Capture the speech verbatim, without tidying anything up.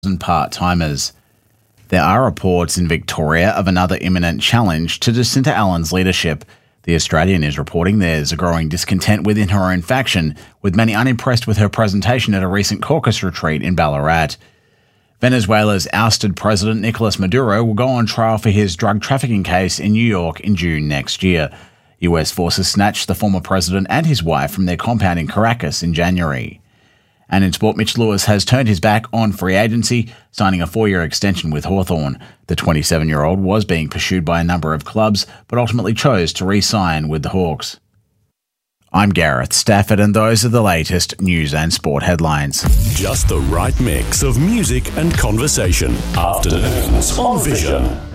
part-timers. There are reports in Victoria of another imminent challenge to Jacinta Allen's leadership. The Australian is reporting there's a growing discontent within her own faction, with many unimpressed with her presentation at a recent caucus retreat in Ballarat. Venezuela's ousted President Nicolas Maduro will go on trial for his drug trafficking case in New York in June next year. U S forces snatched the former president and his wife from their compound in Caracas in January. And in sport, Mitch Lewis has turned his back on free agency, signing a four-year extension with Hawthorn. The twenty-seven-year-old was being pursued by a number of clubs, but ultimately chose to re-sign with the Hawks. I'm Gareth Stafford, and those are the latest news and sport headlines. Just the right mix of music and conversation. Afternoons on Vision.